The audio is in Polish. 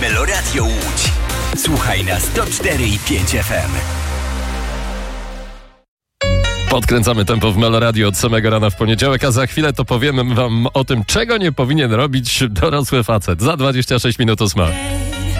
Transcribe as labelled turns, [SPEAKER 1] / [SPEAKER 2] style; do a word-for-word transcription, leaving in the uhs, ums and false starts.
[SPEAKER 1] Meloradio Łódź. Słuchaj na sto cztery i pięć F M.
[SPEAKER 2] Podkręcamy tempo w Meloradio od samego rana w poniedziałek, a za chwilę to powiemy wam o tym, czego nie powinien robić dorosły facet. Za dwadzieścia sześć minut ósma.